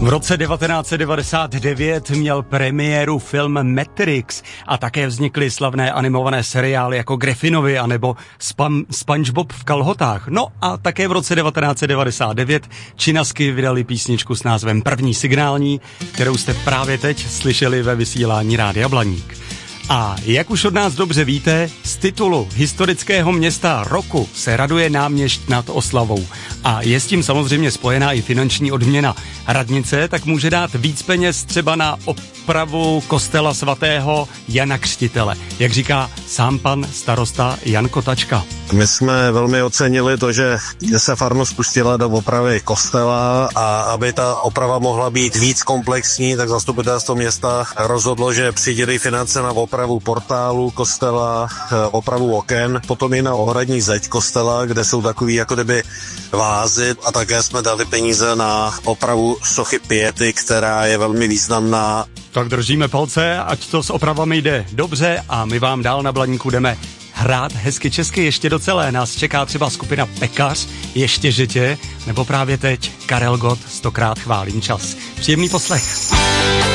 V roce 1999 měl premiéru film Matrix a také vznikly slavné animované seriály jako Griffinovi anebo SpongeBob v kalhotách. No a také v roce 1999 Činasky vydali písničku s názvem První signální, kterou jste právě teď slyšeli ve vysílání Rádia Blaník. A jak už od nás dobře víte, z titulu historického města roku se raduje náměšť nad Oslavou. A je s tím samozřejmě spojená i finanční odměna. Radnice tak může dát víc peněz třeba na opravu kostela svatého Jana Křtitele. Jak říká sám pan starosta Jan Kotačka. My jsme velmi ocenili to, že se farnost pustila do opravy kostela a aby ta oprava mohla být víc komplexní, tak zastupitelstvo města rozhodlo, že přidělí finance na opravu portálu kostela, opravu oken, potom i na ohradní zeď kostela, kde jsou takový jako kdyby vázy, a také jsme dali peníze na opravu sochy Piety, která je velmi významná. Tak držíme palce, ať to s opravami jde dobře a my vám dál na Blaníku jdeme hrát hezky česky ještě docelé. Nás čeká třeba skupina Pekař, Ještě žitě, nebo právě teď Karel Gott, 100krát chválím čas. Příjemný poslech.